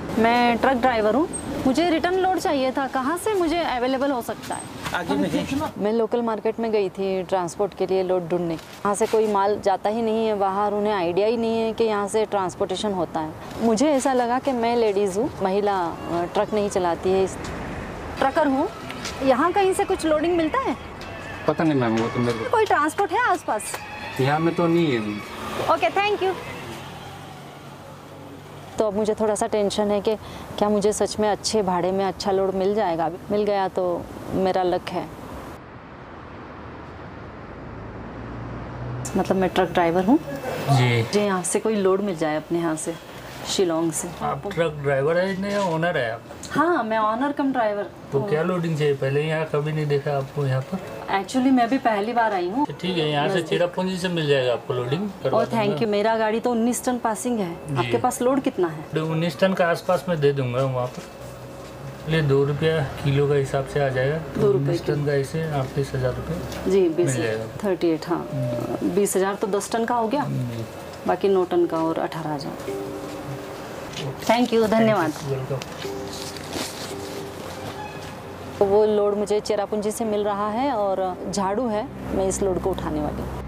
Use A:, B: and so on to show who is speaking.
A: मैं truck driver हूँ, मुझे रिटर्न लोड चाहिए था, कहाँ से मुझे अवेलेबल हो सकता है?
B: आगे में है।
A: मैं लोकल मार्केट में गई थी ट्रांसपोर्ट के लिए लोड ढूंढने। यहाँ से कोई माल जाता ही नहीं है बाहर, उन्हें आइडिया ही नहीं है कि यहाँ से ट्रांसपोर्टेशन होता है। मुझे ऐसा लगा कि मैं लेडीज़ हूँ, महिला ट्रक नहीं चलाती है, ट्रकर हूँ। यहाँ कहीं से कुछ लोडिंग मिलता है?
C: पता नहीं मैम, वो तो मेरे
A: कोई ट्रांसपोर्ट है आसपास?
C: यहाँ में तो नहीं है।
A: Okay, thank you. तो अब मुझे थोड़ा सा टेंशन है कि क्या मुझे सच में अच्छे भाड़े में अच्छा लोड मिल जाएगा। मिल गया तो मेरा लक है। मतलब मैं ट्रक ड्राइवर हूँ
D: जी।
A: जी, यहाँ से कोई लोड मिल जाए अपने यहाँ से, शिलोंग से।
D: आप ट्रक ड्राइवर है या ओनर है आप?
A: हाँ, मैं ऑनर कम ड्राइवर।
D: तो क्या लोडिंग चाहिए? पहले यहाँ कभी नहीं देखा आपको यहाँ पर?
A: एक्चुअली मैं भी पहली बार आई हूँ।
D: ठीक है, यहाँ से चेरापूंजी से मिल जाएगा आपको लोडिंग।
A: और थैंक यू। मेरा गाड़ी तो 19 टन पासिंग है। आपके पास लोड कितना है?
D: 19 टन का आसपास में दे दूंगा वहाँ पर। ले 2 रुपया किलो का हिसाब से आ जाएगा।
A: 2 रुपये
D: 19 टन का ऐसे 38,000 रुपये
A: जी। 20
D: मिल जाएगा।
A: 38, हाँ। 20,000 तो 10 टन का हो गया, बाकी 9 टन का और 18,000। थैंक यू, धन्यवाद।
D: वेलकम।
A: वो लोड मुझे चेरापूंजी से मिल रहा है और झाड़ू है, मैं इस लोड को उठाने वाली हूँ।